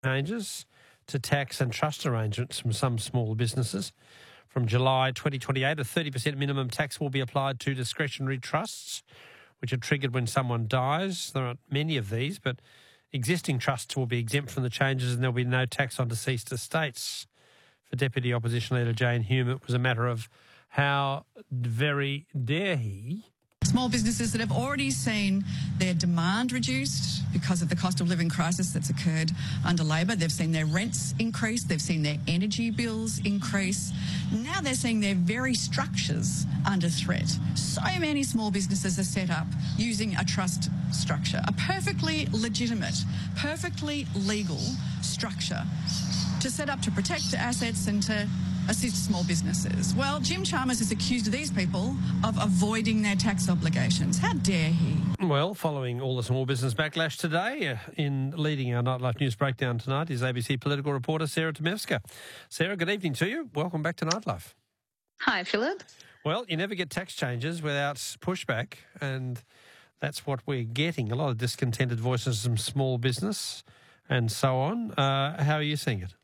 changes to tax and trust arrangements from some small businesses. From July 2028, a 30% minimum tax will be applied to discretionary trusts, which are triggered when someone dies. There aren't many of these, but existing trusts will be exempt from the changes and there'll be no tax on deceased estates. For Deputy Opposition Leader Jane Hume, it was a matter of how very dare he. Small businesses that have already seen their demand reduced because of the cost of living crisis that's occurred under Labor. They've seen their rents increase. They've seen their energy bills increase. Now they're seeing their very structures under threat. So many small businesses are set up using a trust structure, a perfectly legitimate, perfectly legal structure to set up to protect assets and to assist small businesses. Well, Jim Chalmers has accused these people of avoiding their tax obligations. How dare he? Well, following all the small business backlash today, in leading our Nightlife News Breakdown tonight is ABC political reporter Sarah Tomevska. Sarah, good evening to you. Welcome back to Nightlife. Hi, Philip. Well, you never get tax changes without pushback, and that's what we're getting. A lot of discontented voices from small business and so on. How are you seeing it?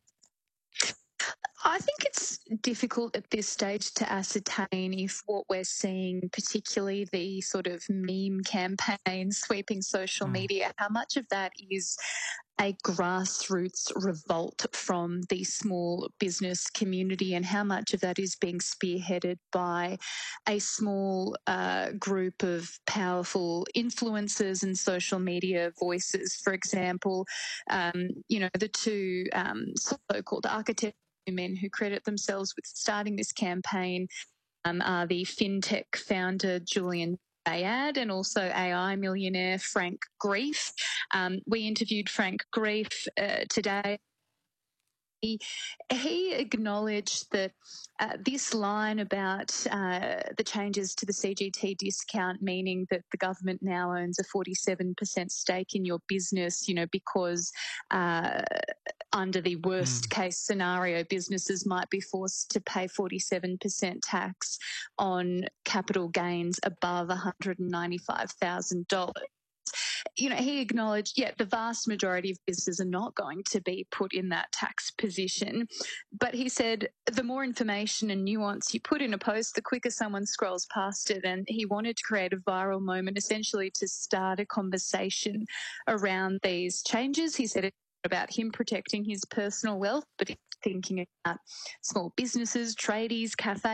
I think it's difficult at this stage to ascertain if what we're seeing, particularly the sort of meme campaign sweeping social media, how much of that is a grassroots revolt from the small business community and how much of that is being spearheaded by a small group of powerful influencers and social media voices. For example, the two so-called architects men who credit themselves with starting this campaign are the fintech founder Julian Bayad and also AI millionaire Frank Greif. We interviewed Frank Greif today. He acknowledged that this line about the changes to the CGT discount, meaning that the government now owns a 47% stake in your business, because under the worst case scenario, businesses might be forced to pay 47% tax on capital gains above $195,000. He acknowledged, the vast majority of businesses are not going to be put in that tax position. But he said the more information and nuance you put in a post, the quicker someone scrolls past it. And he wanted to create a viral moment, essentially to start a conversation around these changes. He said it's about him protecting his personal wealth, but he's thinking about small businesses, tradies, cafes.